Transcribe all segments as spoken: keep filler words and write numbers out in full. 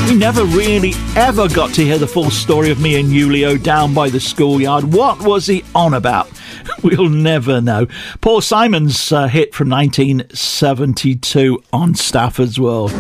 We never really ever got to hear the full story of me and Julio down by the schoolyard. What was he on about? We'll never know. Paul Simon's uh, hit from nineteen seventy-two on Stafford's World.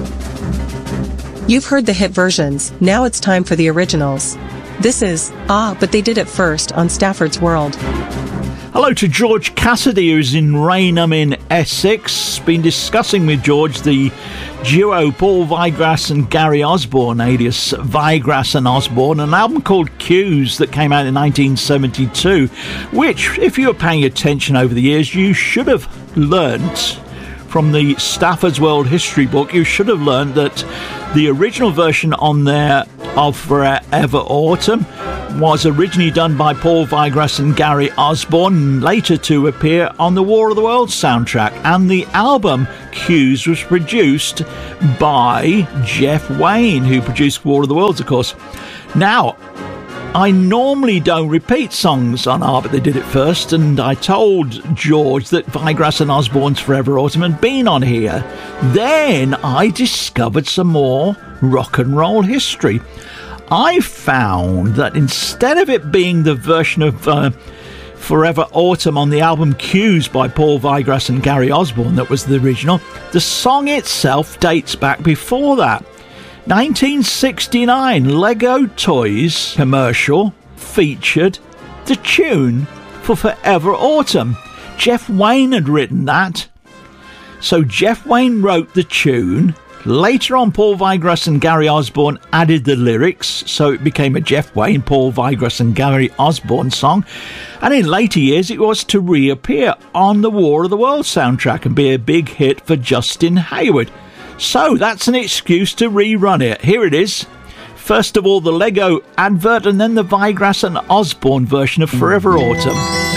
You've heard the hit versions. Now it's time for the originals. This is Ah, But They Did It First on Stafford's World. Hello to George Cassidy, who's in Raynham in Essex. Been discussing with George the duo Paul Weigras and Gary Osborne, alias Weigras and Osborne, an album called Cues that came out in nineteen seventy-two, which, if you were paying attention over the years, you should have learnt from the Stafford's World History book. You should have learnt that the original version on there of Forever Autumn was originally done by Paul Weigras and Gary Osborne, later to appear on the War of the Worlds soundtrack. And the album Cues was produced by Jeff Wayne, who produced War of the Worlds, of course. Now, I normally don't repeat songs on Ah, But They Did It First, and I told George that Weigras and Osborne's Forever Autumn had been on here. Then I discovered some more rock and roll history. I found that instead of it being the version of uh, Forever Autumn on the album Cues by Paul Weigras and Gary Osborne that was the original, the song itself dates back before that. nineteen sixty-nine, Lego Toys commercial featured the tune for Forever Autumn. Jeff Wayne had written that. So Jeff Wayne wrote the tune. Later on, Paul Weigras and Gary Osborne added the lyrics, so it became a Jeff Wayne, Paul Weigras and Gary Osborne song. And in later years, it was to reappear on the War of the Worlds soundtrack and be a big hit for Justin Hayward. So that's an excuse to rerun it. Here it is. First of all, the Lego advert, and then the Weigras and Osborne version of Forever Autumn.